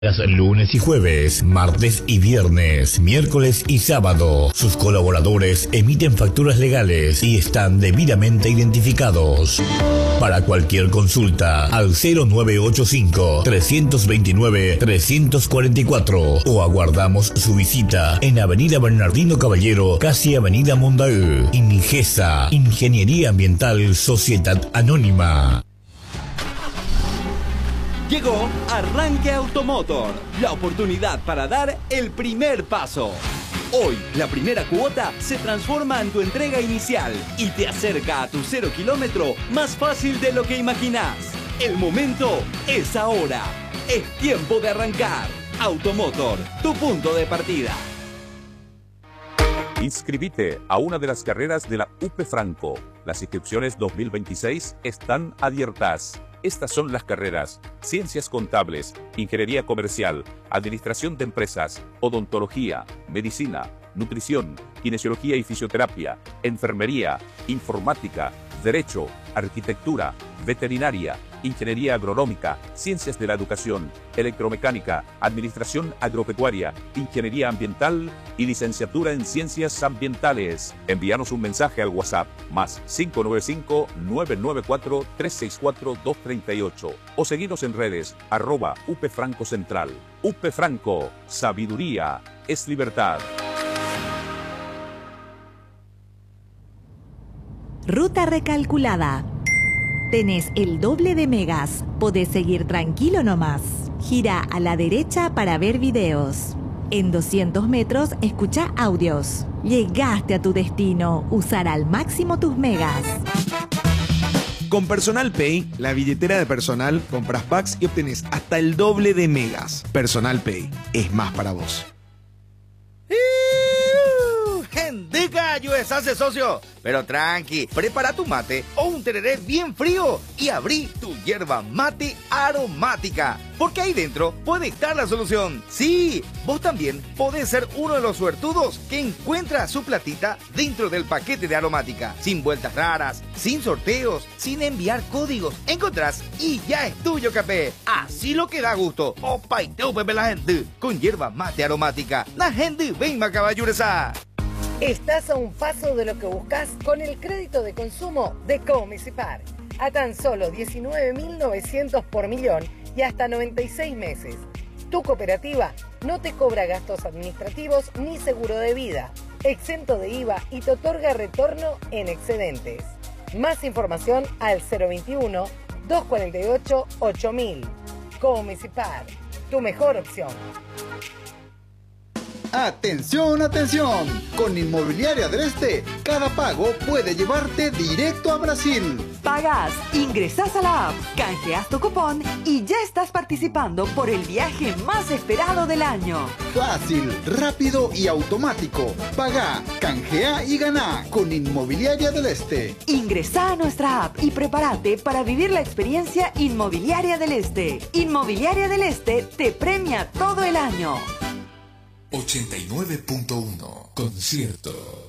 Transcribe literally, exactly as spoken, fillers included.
Lunes y jueves, martes y viernes, miércoles y sábado. Sus colaboradores emiten facturas legales y están debidamente identificados. Para cualquier consulta, al cero nueve ocho cinco, tres dos nueve, tres cuatro cuatro o aguardamos su visita en Avenida Bernardino Caballero, casi Avenida Mondaú. Ingesa, Ingeniería Ambiental Sociedad Anónima. Llegó Arranque Automotor, la oportunidad para dar el primer paso. Hoy, la primera cuota se transforma en tu entrega inicial y te acerca a tu cero kilómetro más fácil de lo que imaginás. El momento es ahora. Es tiempo de arrancar. Automotor, tu punto de partida. Inscribite a una de las carreras de la U P Franco. Las inscripciones dos mil veintiséis están abiertas. Estas son las carreras: Ciencias Contables, Ingeniería Comercial, Administración de Empresas, Odontología, Medicina, Nutrición, Kinesiología y Fisioterapia, Enfermería, Informática, Derecho, Arquitectura, Veterinaria, Ingeniería Agronómica, Ciencias de la Educación, Electromecánica, Administración Agropecuaria, Ingeniería Ambiental y Licenciatura en Ciencias Ambientales. Envíanos un mensaje al WhatsApp más cinco nueve cinco, nueve nueve cuatro, tres seis cuatro, dos tres ocho o seguinos en redes arroba U P Franco Central. U P Franco, sabiduría es libertad. Ruta recalculada. Tenés el doble de megas. Podés seguir tranquilo nomás. Gira a la derecha para ver videos. En doscientos metros escucha audios. Llegaste a tu destino. Usar al máximo tus megas. Con Personal Pay, la billetera de personal, compras packs y obtenés hasta el doble de megas. Personal Pay es más para vos. ¡Gendica, U S A C, socio! Pero tranqui, prepara tu mate o un tereré bien frío y abrí tu hierba mate aromática, porque ahí dentro puede estar la solución. Sí, vos también podés ser uno de los suertudos que encuentra su platita dentro del paquete de aromática, sin vueltas raras, sin sorteos, sin enviar códigos. Encontrás y ya es tuyo, capé. Así lo que da gusto. Opa, y teu, pepe, la gente con hierba mate aromática. La gente ven macaballuresa. Estás a un paso de lo que buscas con el crédito de consumo de Comunicipar. A tan solo diecinueve mil novecientos por millón y hasta noventa y seis meses. Tu cooperativa no te cobra gastos administrativos ni seguro de vida, exento de I V A y te otorga retorno en excedentes. Más información al cero veintiuno, dos cuarenta y ocho, ocho mil. Comunicipar, tu mejor opción. ¡Atención, atención! Con Inmobiliaria del Este, cada pago puede llevarte directo a Brasil. Pagás, ingresás a la app, canjeás tu cupón y ya estás participando por el viaje más esperado del año. Fácil, rápido y automático. Pagá, canjea y ganá con Inmobiliaria del Este. Ingresá a nuestra app y prepárate para vivir la experiencia Inmobiliaria del Este. Inmobiliaria del Este te premia todo el año. ochenta y nueve punto uno Concierto.